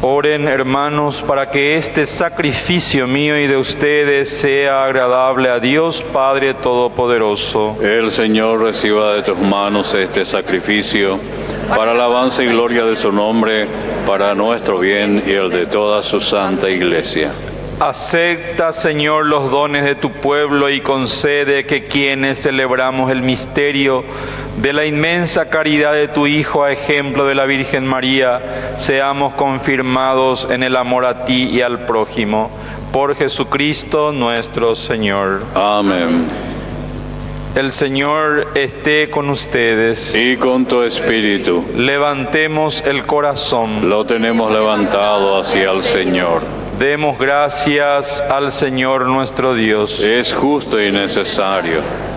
Oren, hermanos, para que este sacrificio mío y de ustedes sea agradable a Dios Padre Todopoderoso. El Señor reciba de tus manos este sacrificio para alabanza y gloria de su nombre, para nuestro bien y el de toda su santa Iglesia. Acepta, Señor, los dones de tu pueblo y concede que quienes celebramos el misterio de la inmensa caridad de tu Hijo a ejemplo de la Virgen María, seamos confirmados en el amor a ti y al prójimo. Por Jesucristo nuestro Señor. Amén. El Señor esté con ustedes. Y con tu espíritu. Levantemos el corazón. Lo tenemos levantado hacia el Señor. Demos gracias al Señor nuestro Dios. Es justo y necesario.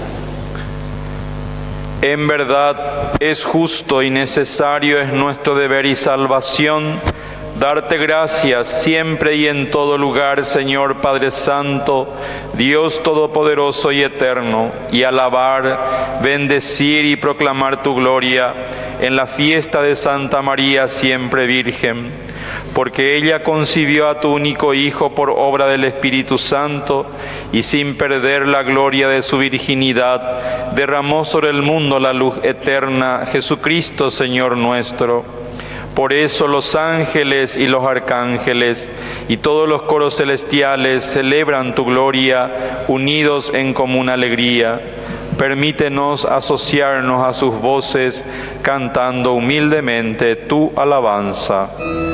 En verdad, es justo y necesario, es nuestro deber y salvación, darte gracias siempre y en todo lugar, Señor Padre Santo, Dios Todopoderoso y Eterno, y alabar, bendecir y proclamar tu gloria en la fiesta de Santa María siempre Virgen. Porque ella concibió a tu único Hijo por obra del Espíritu Santo y sin perder la gloria de su virginidad, derramó sobre el mundo la luz eterna, Jesucristo Señor nuestro. Por eso los ángeles y los arcángeles y todos los coros celestiales celebran tu gloria, unidos en común alegría. Permítenos asociarnos a sus voces, cantando humildemente tu alabanza.